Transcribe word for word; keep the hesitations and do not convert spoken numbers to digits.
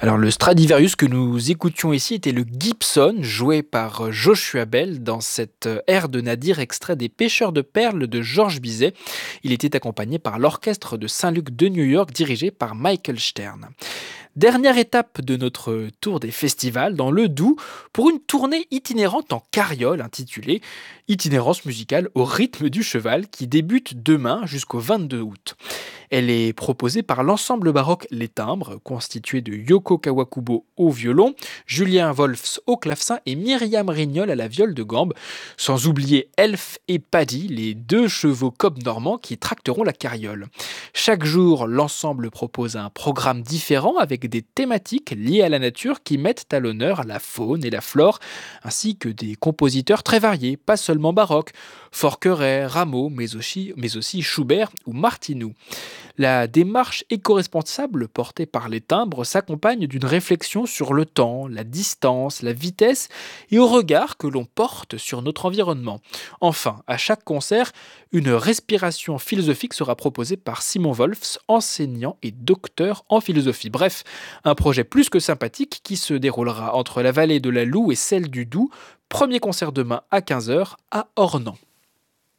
Alors le Stradivarius que nous écoutions ici était le Gibson, joué par euh, Joshua Bell dans cette euh, air de Nadir extrait des Pêcheurs de perles de Georges Bizet. Il était accompagné par l'orchestre de Saint-Luc de New York dirigé par Michael Stern. Dernière étape de notre tour des festivals dans le Doubs pour une tournée itinérante en carriole intitulée Itinérance musicale au rythme du cheval qui débute demain jusqu'au vingt-deux août. Elle est proposée par l'ensemble baroque Les Timbres, constitué de Yoko Kawakubo au violon, Julien Wolfs au clavecin et Myriam Rignol à la viole de gambe, sans oublier Elf et Paddy, les deux chevaux cobs normands qui tracteront la carriole. Chaque jour, l'ensemble propose un programme différent avec des thématiques liées à la nature qui mettent à l'honneur la faune et la flore, ainsi que des compositeurs très variés, pas seulement baroques, Forqueray, Rameau, mais aussi, mais aussi Schubert ou Martineau. La démarche éco-responsable portée par les timbres s'accompagne d'une réflexion sur le temps, la distance, la vitesse et au regard que l'on porte sur notre environnement. Enfin, à chaque concert, une respiration philosophique sera proposée par Simon Wolfs, enseignant et docteur en philosophie. Bref, un projet plus que sympathique qui se déroulera entre la vallée de la Loue et celle du Doubs. Premier concert demain à quinze heures à Ornans.